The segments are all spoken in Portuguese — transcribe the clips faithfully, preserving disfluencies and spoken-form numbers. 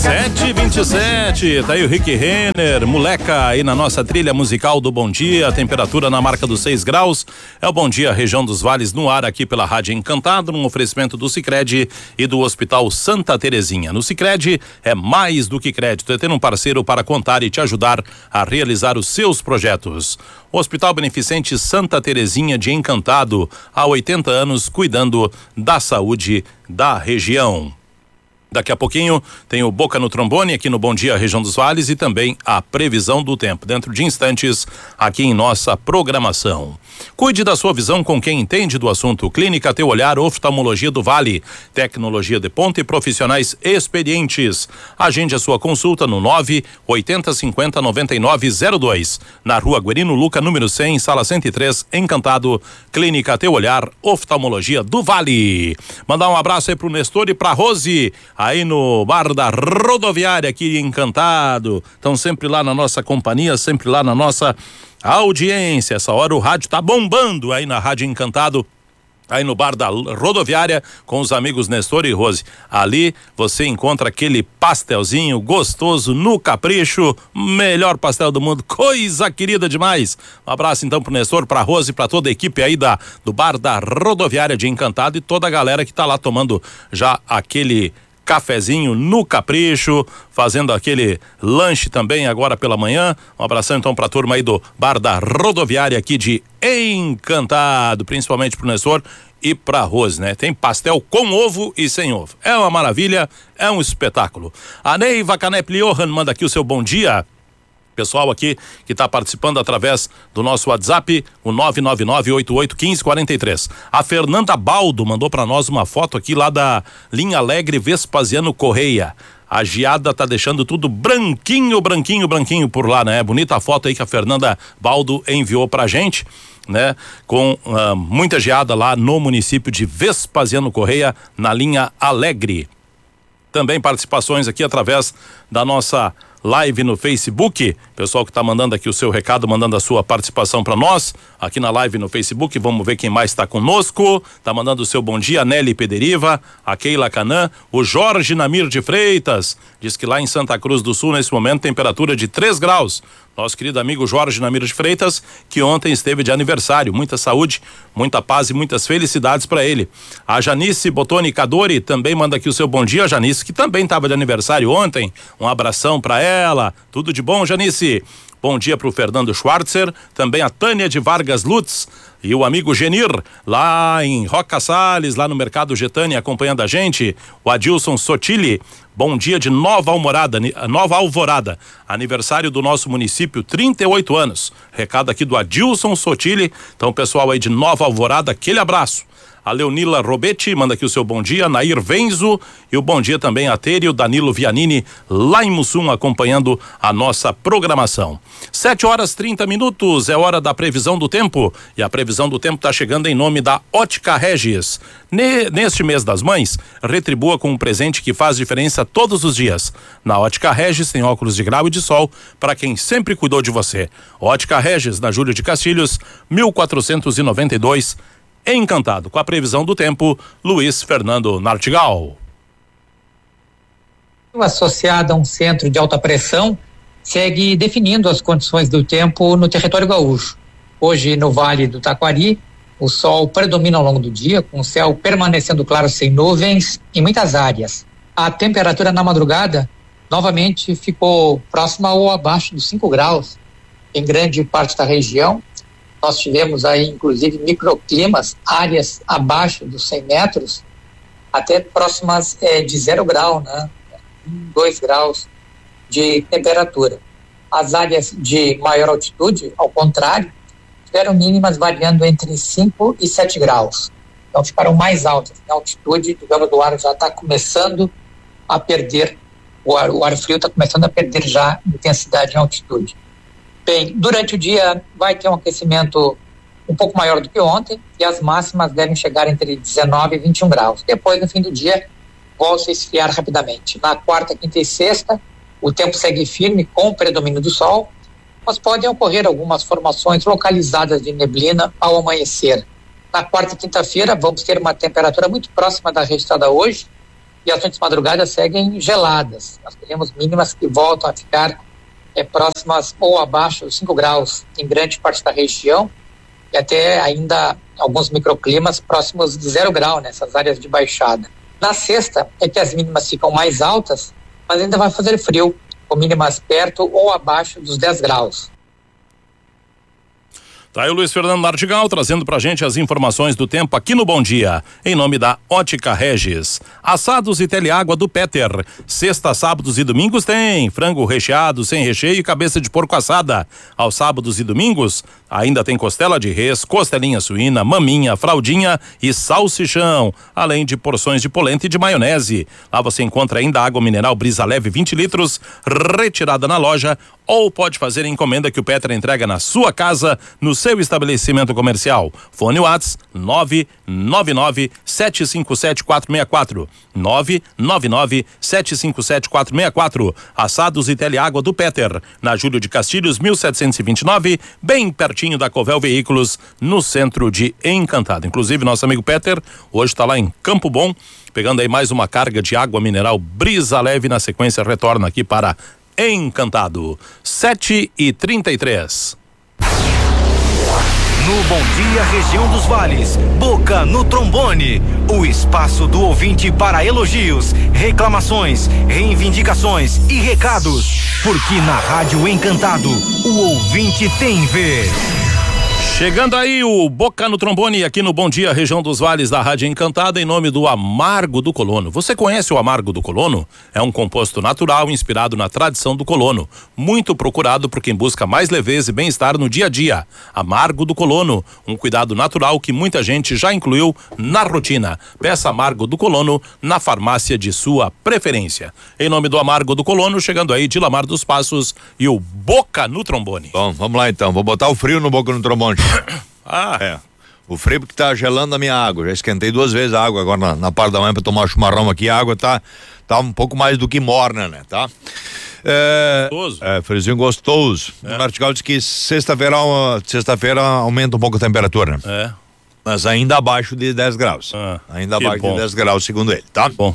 sete e vinte e sete, tá aí o Rick Renner, moleca aí na nossa trilha musical do Bom Dia, temperatura na marca dos seis graus, é o Bom Dia, região dos Vales no ar aqui pela Rádio Encantado, num oferecimento do Sicredi e do Hospital Santa Terezinha. No Sicredi é mais do que crédito, é ter um parceiro para contar e te ajudar a realizar os seus projetos. O Hospital Beneficente Santa Terezinha de Encantado, há oitenta anos, cuidando da saúde da região. Daqui a pouquinho tem o Boca no Trombone aqui no Bom Dia Região dos Vales e também a previsão do tempo, dentro de instantes aqui em nossa programação. Cuide da sua visão com quem entende do assunto. Clínica Teu Olhar, Oftalmologia do Vale, tecnologia de ponta e profissionais experientes. Agende a sua consulta no nove oitenta cinquenta noventa e nove zero dois, na Rua Guerino Luca, número cem, sala cento e três, Encantado. Clínica Teu Olhar, Oftalmologia do Vale. Mandar um abraço aí pro Nestor e pra Rose, aí no bar da rodoviária aqui Encantado, estão sempre lá na nossa companhia, sempre lá na nossa audiência. Essa hora o rádio tá bombando aí na Rádio Encantado, aí no bar da rodoviária com os amigos Nestor e Rose. Ali você encontra aquele pastelzinho gostoso no capricho, melhor pastel do mundo, coisa querida demais. Um abraço então pro Nestor, pra Rose, pra toda a equipe aí da, do bar da rodoviária de Encantado e toda a galera que tá lá tomando já aquele cafezinho no capricho, fazendo aquele lanche também agora pela manhã. Um abração então pra turma aí do bar da rodoviária aqui de Encantado, principalmente pro Nestor e pra Rose, né? Tem pastel com ovo e sem ovo. É uma maravilha, é um espetáculo. A Neiva Canep Johan manda aqui o seu bom dia. Pessoal aqui que está participando através do nosso WhatsApp, o nove nove nove oito oito um cinco quatro três. A Fernanda Baldo mandou para nós uma foto aqui lá da Linha Alegre Vespasiano Correia. A geada tá deixando tudo branquinho, branquinho, branquinho por lá, né? Bonita a foto aí que a Fernanda Baldo enviou pra gente, né? Com uh, muita geada lá no município de Vespasiano Correia, na Linha Alegre. Também participações aqui através da nossa live no Facebook, pessoal que está mandando aqui o seu recado, mandando a sua participação para nós, aqui na live no Facebook. Vamos ver quem mais está conosco, tá mandando o seu bom dia, a Nelly Pederiva, a Keila Canã, o Jorge Namir de Freitas, diz que lá em Santa Cruz do Sul, nesse momento, temperatura de três graus. Nosso querido amigo Jorge Namir de Freitas, que ontem esteve de aniversário. Muita saúde, muita paz e muitas felicidades para ele. A Janice Botoni Cadori também manda aqui o seu bom dia, Janice, que também estava de aniversário ontem. Um abração para ela. Tudo de bom, Janice. Bom dia pro Fernando Schwarzer, também a Tânia de Vargas Lutz e o amigo Genir, lá em Roca Salles, lá no Mercado Getânia, acompanhando a gente. O Adilson Sotili, bom dia de Nova Alvorada, Nova Alvorada, aniversário do nosso município, trinta e oito anos. Recado aqui do Adilson Sotili. Então, pessoal aí de Nova Alvorada, aquele abraço. A Leonila Robetti manda aqui o seu bom dia, Nair Venzo, e o bom dia também a Tere e o Danilo Vianini, lá em Mussum, acompanhando a nossa programação. sete horas trinta minutos, é hora da previsão do tempo, e a previsão do tempo está chegando em nome da Ótica Regis. Ne, neste mês das mães, retribua com um presente que faz diferença todos os dias. Na Ótica Regis tem óculos de grau e de sol para quem sempre cuidou de você. Ótica Regis, na Júlio de Castilhos, mil quatrocentos e noventa e dois, Encantado. Com a previsão do tempo, Luiz Fernando Nartigal. Associada a um centro de alta pressão, segue definindo as condições do tempo no território gaúcho. Hoje, no Vale do Taquari, o sol predomina ao longo do dia, com o céu permanecendo claro sem nuvens em muitas áreas. A temperatura na madrugada, novamente, ficou próxima ou abaixo dos cinco graus em grande parte da região. Nós tivemos aí, inclusive, microclimas, áreas abaixo dos cem metros, até próximas é, de zero grau, né? dois graus de temperatura. As áreas de maior altitude, ao contrário, tiveram mínimas variando entre cinco e sete graus. Então ficaram mais altas. A altitude, digamos, do ar já está começando a perder, o ar, o ar frio está começando a perder já intensidade em altitude. Bem, durante o dia vai ter um aquecimento um pouco maior do que ontem e as máximas devem chegar entre dezenove e vinte e um graus. Depois, no fim do dia, volta a esfriar rapidamente. Na quarta, quinta e sexta, o tempo segue firme com o predomínio do sol, mas podem ocorrer algumas formações localizadas de neblina ao amanhecer. Na quarta e quinta-feira, vamos ter uma temperatura muito próxima da registrada hoje e as noites madrugadas seguem geladas. Nós teremos mínimas que voltam a ficar é, próximas ou abaixo dos cinco graus em grande parte da região e até ainda alguns microclimas próximos de zero grau nessas áreas de baixada. Na sexta é que as mínimas ficam mais altas, mas ainda vai fazer frio, com mínimas perto ou abaixo dos dez graus. Tá aí o Luiz Fernando Nartigal trazendo pra gente as informações do tempo aqui no Bom Dia, em nome da Ótica Regis. Assados e teleágua do Peter. Sexta, sábados e domingos tem frango recheado, sem recheio e cabeça de porco assada. Aos sábados e domingos, ainda tem costela de res, costelinha suína, maminha, fraldinha e salsichão, além de porções de polenta e de maionese. Lá você encontra ainda água mineral Brisa Leve vinte litros, retirada na loja, ou pode fazer encomenda que o Peter entrega na sua casa, no seu estabelecimento comercial. Fone Whats nove nove nove, sete cinco sete, quatro seis quatro. nove nove nove, sete cinco sete, quatro seis quatro. Assados e teleágua do Peter, na Júlio de Castilhos, mil setecentos e vinte e nove, bem pertinho da Covel Veículos, no centro de Encantado. Inclusive, nosso amigo Peter hoje está lá em Campo Bom, pegando aí mais uma carga de água mineral Brisa Leve. Na sequência, retorna aqui para Encantado. sete e trinta e três. No Bom Dia Região dos Vales, Boca no Trombone, o espaço do ouvinte para elogios, reclamações, reivindicações e recados, porque na Rádio Encantado, o ouvinte tem vez. Chegando aí o Boca no Trombone aqui no Bom Dia Região dos Vales da Rádio Encantada, em nome do Amargo do Colono. Você conhece o Amargo do Colono? É um composto natural inspirado na tradição do colono, muito procurado por quem busca mais leveza e bem-estar no dia a dia. Amargo do Colono, um cuidado natural que muita gente já incluiu na rotina. Peça Amargo do Colono na farmácia de sua preferência. Em nome do Amargo do Colono, chegando aí de Lamar dos Passos e o Boca no Trombone. Bom, vamos lá então, vou botar o frio no Boca no Trombone. Ah, é. O frio que tá gelando a minha água. Já esquentei duas vezes a água agora na, na parte da manhã pra tomar chimarrão aqui. A água tá, tá um pouco mais do que morna, né? Tá? É, gostoso. É, friozinho gostoso. É. O Nartigal disse que sexta-feira, sexta-feira aumenta um pouco a temperatura, né? É. Mas ainda abaixo de dez graus. Ah, ainda abaixo bom. de dez graus, segundo ele, tá? Bom.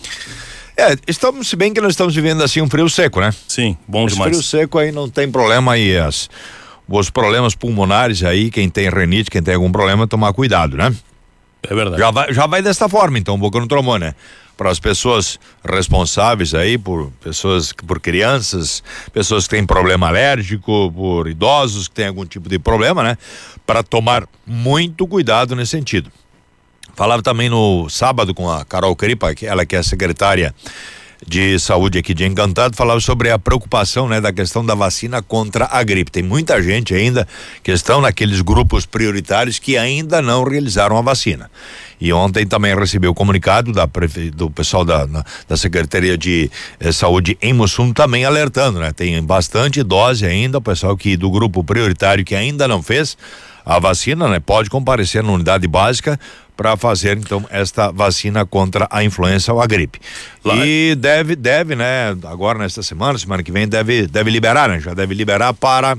É, estamos, se bem que nós estamos vivendo assim um frio seco, né? Sim, bom Esse demais. frio seco aí não tem problema aí, as, os problemas pulmonares aí, quem tem rinite, quem tem algum problema, tomar cuidado, né? É verdade. Já vai, já vai desta forma, então, Boca no Trombone, né? Para as pessoas responsáveis aí, por pessoas, por crianças, pessoas que têm problema alérgico, por idosos que têm algum tipo de problema, né? Para tomar muito cuidado nesse sentido. Falava também no sábado com a Carol Cripa, ela que é secretária de saúde aqui de Encantado, falava sobre a preocupação, né, da questão da vacina contra a gripe. Tem muita gente ainda que estão naqueles grupos prioritários que ainda não realizaram a vacina. E ontem também recebi o comunicado da do pessoal da, na, da Secretaria de eh, Saúde em Mussum também alertando, né? Tem bastante dose ainda, o pessoal que do grupo prioritário que ainda não fez a vacina, né? Pode comparecer na unidade básica para fazer então esta vacina contra a influenza ou a gripe. Lá e é... deve, deve, né? Agora nesta semana, semana que vem deve, deve liberar, né? Já deve liberar para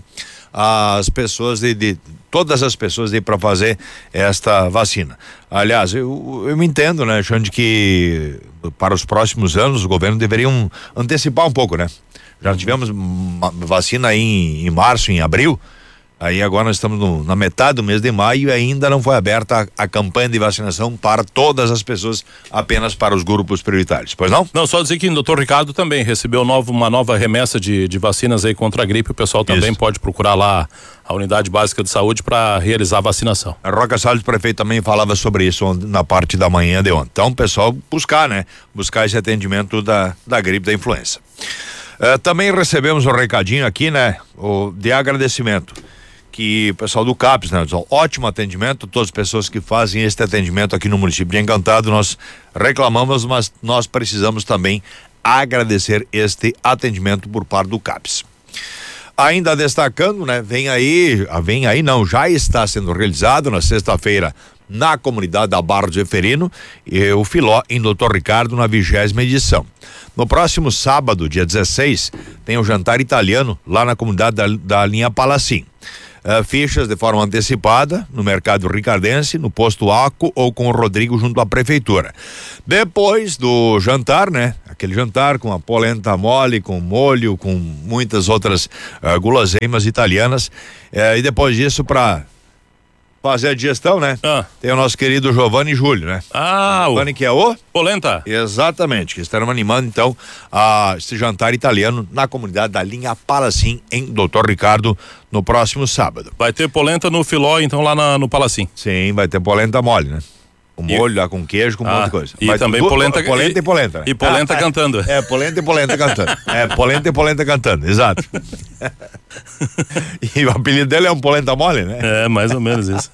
as pessoas de, de todas as pessoas de para fazer esta vacina. Aliás, eu, eu me entendo, né? Achando que para os próximos anos o governo deveria um, antecipar um pouco, né? Já tivemos vacina aí em, em março, em abril. Aí agora nós estamos no, na metade do mês de maio e ainda não foi aberta a, a campanha de vacinação para todas as pessoas, apenas para os grupos prioritários, pois não? Não, só dizer que o doutor Ricardo também recebeu novo, uma nova remessa de, de vacinas aí contra a gripe. O pessoal também Isso. pode procurar lá a unidade básica de saúde para realizar a vacinação. A Roca Salles, prefeito, também falava sobre isso na parte da manhã de ontem. Então o pessoal buscar, né? Buscar esse atendimento da, da gripe, da influenza. Uh, também recebemos um recadinho aqui, né? O, de agradecimento. Que o pessoal do CAPES, né? Ótimo atendimento, todas as pessoas que fazem este atendimento aqui no município de Encantado, nós reclamamos, mas nós precisamos também agradecer este atendimento por parte do CAPES. Ainda destacando, né? Vem aí, vem aí não, já está sendo realizado na sexta-feira na comunidade da Barra do Zeferino e o Filó em doutor Ricardo na vigésima edição. No próximo sábado, dia dezesseis, tem o jantar italiano lá na comunidade da, da linha Palacim. uh, fichas de forma antecipada no mercado ricardense, no posto Aco ou com o Rodrigo junto à prefeitura. Depois do jantar, né? Aquele jantar com a polenta mole, com molho, com muitas outras uh, guloseimas italianas, uh, e depois disso para fazer a digestão, né? Ah. Tem o nosso querido Giovanni Júlio, né? Ah, Giovanni o que é o? polenta. Exatamente, que estarão animando então a, este jantar italiano na comunidade da linha Palacim, em doutor Ricardo, no próximo sábado. Vai ter polenta no Filó, então, lá na, no Palacim. Sim, vai ter polenta mole, né? Com E- molho lá, com queijo, com um Ah, monte de coisa. e Vai também tudo- polenta- polenta e, e- polenta. né? e polenta Ah, cantando. É, polenta e polenta cantando. É, polenta e polenta cantando, exato. E o apelido dele é um polenta mole, né? É, mais ou menos isso.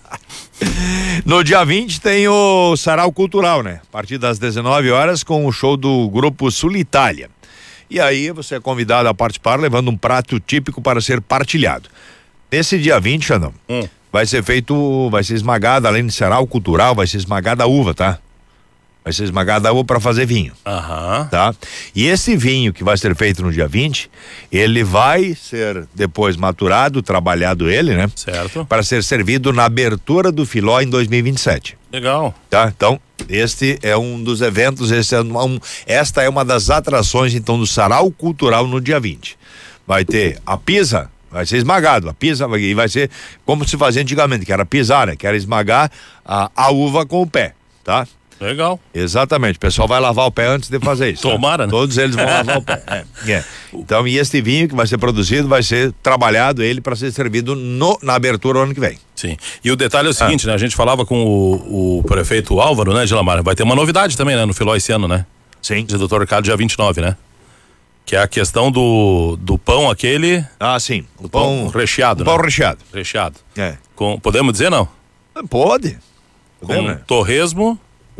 No dia vinte tem o Sarau Cultural, né? A partir das dezenove horas com o show do grupo Sul Itália. E aí você é convidado a participar levando um prato típico para ser partilhado. Nesse dia vinte, Xandão, Hum. vai ser feito, vai ser esmagada, além de Sarau Cultural, vai ser esmagada a uva, tá? Vai ser esmagada a uva para fazer vinho. Aham. Tá? E esse vinho que vai ser feito no dia vinte, ele vai ser depois maturado, trabalhado ele, né? Certo. Para ser servido na abertura do Filó em dois mil e vinte e sete. Legal. Tá? Então, este é um dos eventos, este é um, esta é uma das atrações então do Sarau Cultural no dia vinte. Vai ter a pisa, vai ser esmagado, a pisa vai, e vai ser como se fazia antigamente, que era pisar, né? Que era esmagar a, a uva com o pé, tá? Legal. Exatamente, o pessoal vai lavar o pé antes de fazer isso. Tomara, tá? né? Todos eles vão lavar o pé. É. É. Então, e este vinho que vai ser produzido vai ser trabalhado ele para ser servido no, na abertura ano que vem. Sim. E o detalhe é o seguinte, né? A gente falava com o, o prefeito Álvaro, né, Gilamar? Vai ter uma novidade também, né, no Filó esse ano, né? Sim. De doutor Ricardo, dia vinte e nove, né? Que é a questão do, do pão aquele. Ah, sim. O Pão, pão, recheado, o pão né? recheado. Recheado. É. Com, podemos dizer, não? Pode. Com Podemos, né? torresmo,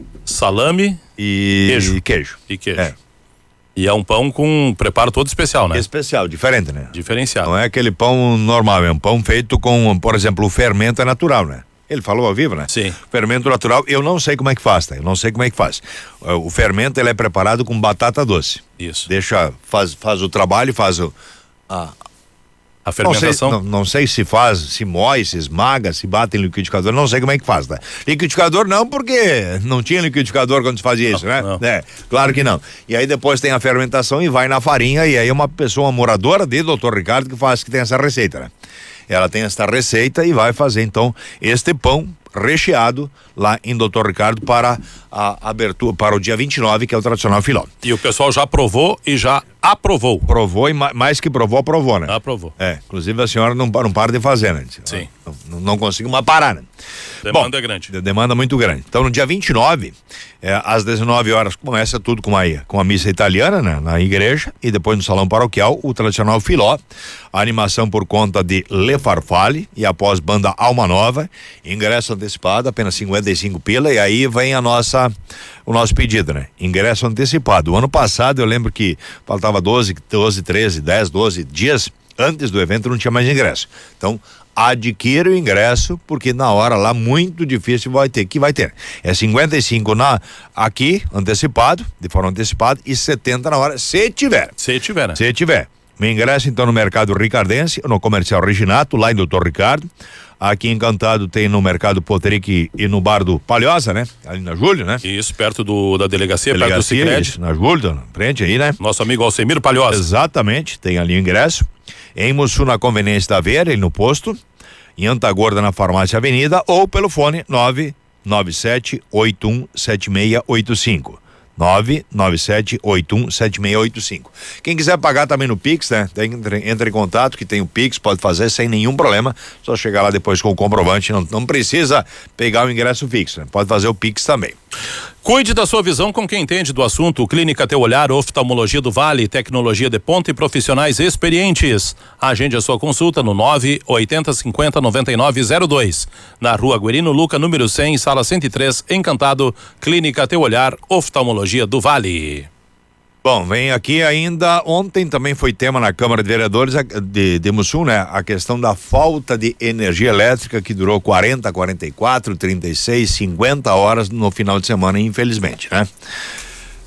salame E Queijo. e queijo. e queijo. É. E é um pão com preparo todo especial, né? Especial, diferente, né? Diferenciado. Não é aquele pão normal, é um pão feito com, por exemplo, o fermento é natural, né? Ele falou ao vivo, né? Sim. Fermento natural, eu não sei como é que faz, tá? Eu não sei como é que faz. O o fermento, ele é preparado com batata doce. Isso. Deixa, faz, faz o trabalho, faz o... A, A não, sei, fermentação. não, não sei se faz, se moe, se esmaga, se bate em liquidificador, não sei como é que faz, tá? Liquidificador não, porque não tinha liquidificador quando se fazia isso, né? não. É, claro que não. E aí depois tem a fermentação e vai na farinha, e aí é uma pessoa, uma moradora de doutor Ricardo que faz, que tem essa receita, né? Ela tem esta receita e vai fazer então este pão recheado lá em doutor Ricardo para a abertura, para o dia vinte e nove, que é o tradicional Filó. E o pessoal já provou e já aprovou. Provou e ma- mais que provou, aprovou, né? Aprovou. É, inclusive a senhora não, pa- não para de fazer, né? Sim. Não, não, não consigo mais parar, né? Demanda Bom, é grande. de- Demanda muito grande. Então, no dia vinte e nove, é, às dezenove horas, começa tudo com a, com a missa italiana, né? Na igreja, e depois no salão paroquial, o tradicional Filó, a animação por conta de Le Farfalle, e após banda Alma Nova, ingresso antecipado, apenas cinquenta e cinco pila, e aí vem a nossa, o nosso pedido, né? Ingresso antecipado. O ano passado, eu lembro que faltava doze, doze, treze, dez, doze dias antes do evento, não tinha mais ingresso. Então, adquira o ingresso, porque na hora lá muito difícil vai ter, que vai ter. É cinquenta e cinco na, aqui, antecipado, de forma antecipada, e setenta na hora, se tiver. Se tiver, né? Se tiver. O ingresso, então, no Mercado Ricardense, no Comercial Reginato, lá em doutor Ricardo. Aqui em Encantado tem no Mercado Poteric e no Bar do Palhoça, né? Ali na Júlio, né? Isso, perto do, da delegacia, perto do Delegacia, Sicredi. isso, na Júlio, na frente aí, né? Nosso amigo Alcemiro Palhoça. Exatamente, tem ali o ingresso. Em Mussu, na Conveniência da Vera, e no posto. Em Antagorda, na Farmácia Avenida, ou pelo fone nove nove sete oito um sete seis oito cinco. nove nove sete oito um sete seis oito cinco. Quem quiser pagar também no Pix, né? Tem, entre, entre em contato, que tem o Pix, pode fazer sem nenhum problema. Só chegar lá depois com o comprovante. Não, não precisa pegar o ingresso fixo, né? Pode fazer o Pix também. Cuide da sua visão com quem entende do assunto. Clínica Teu Olhar, Oftalmologia do Vale, tecnologia de ponta e profissionais experientes. Agende a sua consulta no nove oitenta cinquenta noventa e nove zero dois. Na Rua Guerino Luca, número cem, sala cento e três, Encantado. Clínica Teu Olhar, Oftalmologia do Vale. Bom, vem aqui ainda, ontem também foi tema na Câmara de Vereadores de, de Mussum, né? A questão da falta de energia elétrica que durou quarenta, quarenta e quatro, trinta e seis, cinquenta horas no final de semana, infelizmente, né?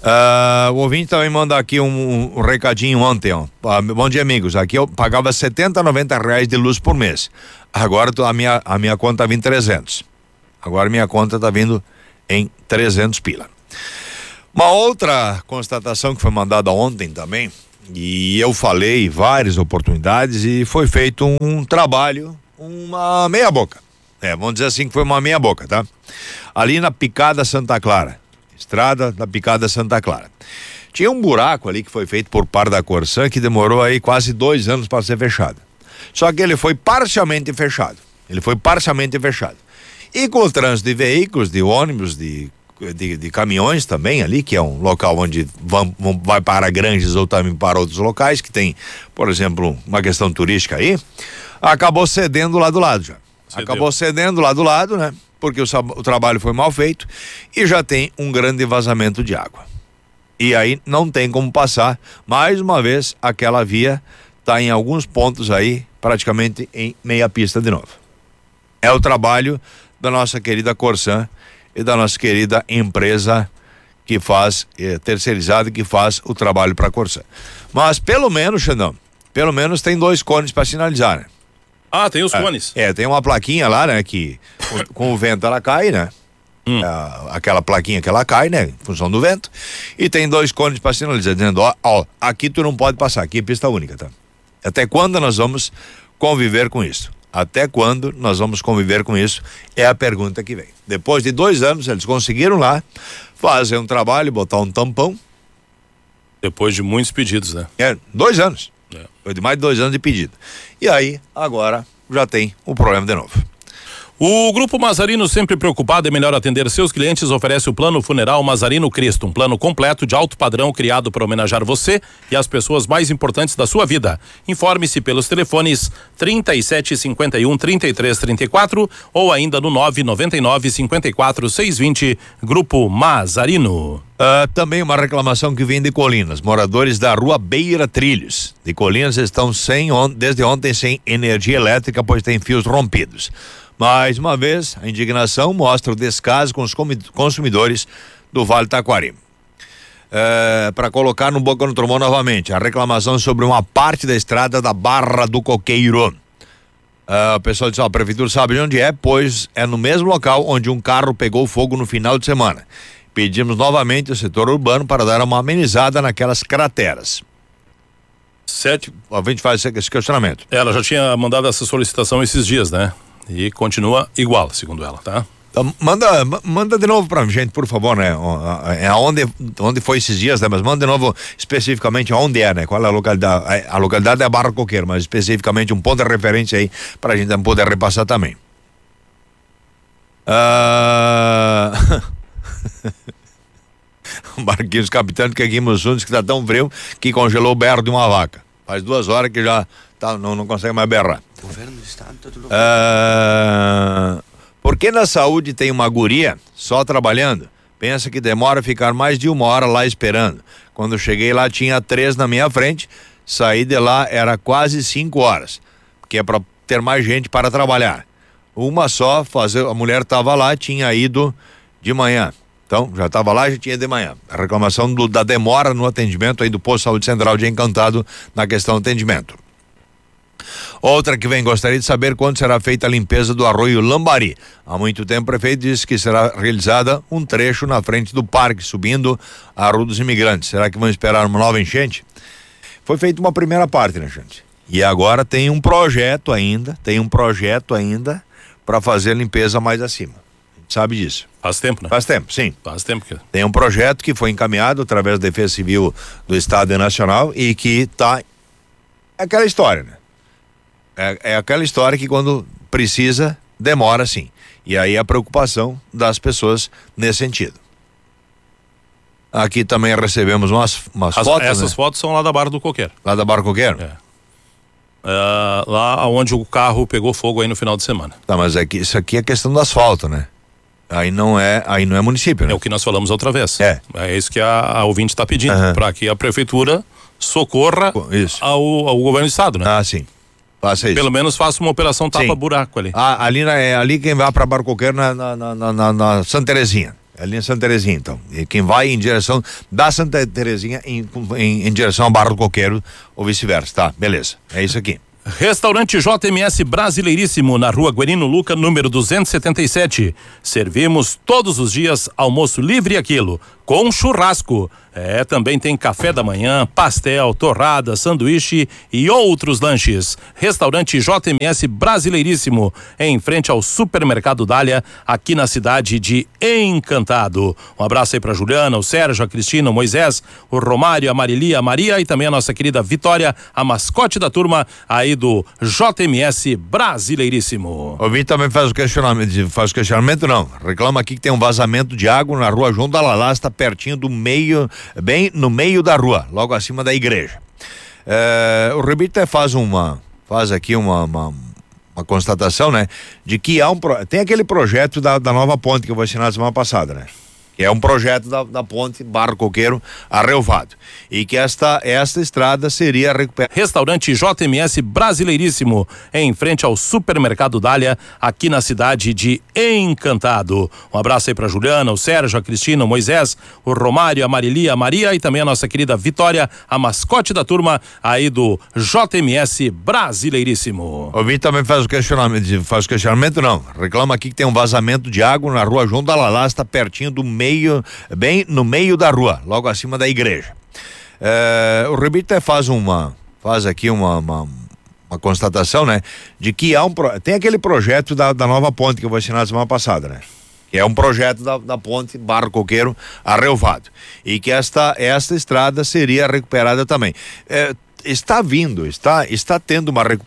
Uh, o ouvinte também manda aqui um, um recadinho ontem, ó. Uh, bom dia, amigos. Aqui eu pagava setenta, noventa reais de luz por mês. Agora tô, a, minha, a minha conta tá vindo trezentos. Agora minha conta tá vindo em trezentos pila. Uma outra constatação que foi mandada ontem também, e eu falei várias oportunidades e foi feito um, um trabalho, uma meia boca. É, vamos dizer assim que foi uma meia boca, tá? Ali na Picada Santa Clara, estrada da Picada Santa Clara. Tinha um buraco ali que foi feito por parte da Corsan que demorou aí quase dois anos para ser fechado. Só que ele foi parcialmente fechado. Ele foi parcialmente fechado. E com o trânsito de veículos, de ônibus, de, de, de caminhões também ali, que é um local onde vão, vão, vai para granjas ou também para outros locais, que tem, por exemplo, uma questão turística aí, acabou cedendo lá do lado já. Cedeu. Acabou cedendo lá do lado, né? Porque o, o trabalho foi mal feito e já tem um grande vazamento de água. E aí não tem como passar. Mais uma vez, aquela via está em alguns pontos aí, praticamente em meia pista de novo. É o trabalho da nossa querida Corsan e da nossa querida empresa que faz, é, terceirizada, que faz o trabalho para a Corsan. Mas pelo menos, Xandão, pelo menos tem dois cones para sinalizar, né? Ah, tem os cones. É, é, tem uma plaquinha lá, né, que com, com o vento ela cai, né? Hum. É, aquela plaquinha que ela cai, né, em função do vento. E tem dois cones para sinalizar, dizendo, ó, ó, aqui tu não pode passar, aqui é pista única, tá? Até quando nós vamos conviver com isso? Até quando nós vamos conviver com isso? É a pergunta que vem. Depois de dois anos, eles conseguiram lá fazer um trabalho, botar um tampão. Depois de muitos pedidos, né? É, dois anos. É. Foi de mais de dois anos de pedido. E aí, agora, já tem o problema de novo. O Grupo Mazarino, sempre preocupado em melhor atender seus clientes, oferece o Plano Funeral Mazarino Cristo, um plano completo de alto padrão criado para homenagear você e as pessoas mais importantes da sua vida. Informe-se pelos telefones trinta e sete, cinquenta e um, trinta e três, trinta e quatro ou ainda no nove nove nove, cinquenta e quatro, seiscentos e vinte. Grupo Mazarino. Uh, também uma reclamação que vem de Colinas. Moradores da Rua Beira Trilhos de Colinas estão sem on, desde ontem sem energia elétrica, pois tem fios rompidos. Mais uma vez, a indignação mostra o descaso com os consumidores do Vale Taquari. É, para colocar no boca no trombone novamente, a reclamação sobre uma parte da estrada da Barra do Coqueiro. É, o pessoal disse, ó, a prefeitura sabe de onde é, pois é no mesmo local onde um carro pegou fogo no final de semana. Pedimos novamente ao setor urbano para dar uma amenizada naquelas crateras. Sete. A gente faz esse questionamento. Ela já tinha mandado essa solicitação esses dias, né? E continua igual, segundo ela, tá? Então, manda, manda de novo pra gente, por favor, né? É aonde, onde foi esses dias, né? Mas manda de novo especificamente aonde é, né? Qual é a localidade? A localidade é Barra Coqueiro, mas especificamente um ponto de referência aí pra gente poder repassar também. Ah... Barquinhos Capitão que aqui em Mussundes que tá tão frio que congelou o berro de uma vaca. Faz duas horas que já tá, não, não consegue mais berrar. Ah, por que na saúde tem uma guria só trabalhando? Pensa que demora a ficar mais de uma hora lá esperando. Quando cheguei lá tinha três na minha frente, saí de lá era quase cinco horas, que é para ter mais gente para trabalhar. Uma só, fazer, a mulher estava lá, tinha ido de manhã. Então, já estava lá, já tinha de manhã. A reclamação do, da demora no atendimento aí do Posto de Saúde Central de Encantado na questão do atendimento. Outra que vem, gostaria de saber quando será feita a limpeza do Arroio Lambari. Há muito tempo o prefeito disse que será realizada um trecho na frente do parque, subindo a Rua dos Imigrantes. Será que vão esperar uma nova enchente? Foi feita uma primeira parte, né, gente? E agora tem um projeto ainda, tem um projeto ainda para fazer a limpeza mais acima. A gente sabe disso. Faz tempo, né? Faz tempo, sim. Faz tempo que... Tem um projeto que foi encaminhado através da Defesa Civil do Estado e Nacional e que tá... É aquela história, né? É, é aquela história que quando precisa, demora sim. E aí a preocupação das pessoas nesse sentido. Aqui também recebemos umas, umas As, fotos, Essas né? fotos são lá da Barra do Coqueiro. Lá da Barra do Coqueiro? É. É, lá onde o carro pegou fogo aí no final de semana. Tá, mas é que isso aqui é questão do asfalto, né? Aí não é, aí não é município, né? É o que nós falamos outra vez. É. É isso que a, a ouvinte está pedindo, Uhum. para que a prefeitura socorra isso. Ao, ao governo do estado, né? Ah, sim. Faça isso. Pelo menos faça uma operação tapa-buraco ali. Ah, ali, na, é ali quem vai para Barra do Coqueiro na, na, na, na, na Santa Terezinha. É a linha Santa Terezinha, então. E quem vai em direção da Santa Terezinha em, em, em direção ao Barra do Coqueiro ou vice-versa, tá? Beleza, é isso aqui. Restaurante J M S Brasileiríssimo, na rua Guerino Luca, número duzentos e setenta e sete. Servimos todos os dias almoço livre aquilo, com churrasco. É, também tem café da manhã, pastel, torrada, sanduíche e outros lanches. Restaurante J M S Brasileiríssimo, em frente ao Supermercado Dália, aqui na cidade de Encantado. Um abraço aí pra Juliana, o Sérgio, a Cristina, o Moisés, o Romário, a Marilia, a Maria e também a nossa querida Vitória, a mascote da turma aí do J M S Brasileiríssimo. O Vim também faz o questionamento, faz questionamento não, reclama aqui que tem um vazamento de água na rua João da Lalá, está pertinho do meio, bem no meio da rua, logo acima da igreja. É, o Rebita faz uma, faz aqui uma, uma, uma constatação, né, de que há um, tem aquele projeto da, da nova ponte que eu vou assinar na semana passada, né? Que é um projeto da, da ponte Barra Coqueiro a Relvado, e que esta, esta estrada seria recuperada. Restaurante J M S Brasileiríssimo, em frente ao Supermercado Dália, aqui na cidade de Encantado. Um abraço aí pra Juliana, o Sérgio, a Cristina, o Moisés, o Romário, a Marilia, a Maria e também a nossa querida Vitória, a mascote da turma aí do J M S Brasileiríssimo. O Vim também faz o questionamento, faz o questionamento não, reclama aqui que tem um vazamento de água na rua João da Lalá, está pertinho do meio, bem no meio da rua, logo acima da igreja. É, o Rebita faz uma, faz aqui uma, uma, uma constatação, né, de que há um, tem aquele projeto da, da nova ponte que eu vou assinar na semana passada, né? Que é um projeto da, da ponte Barra Coqueiro a Relvado, e que esta, esta estrada seria recuperada também. É, está vindo, está, está tendo uma recuperação